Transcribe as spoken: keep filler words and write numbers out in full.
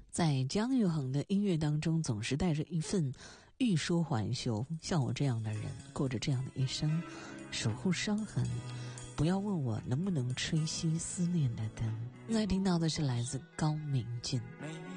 在姜育恒的音乐当中，总是带着一份欲说还休。像我这样的人，过着这样的一生，守护伤痕，不要问我能不能吹熄思念的灯。现在听到的是来自高明进。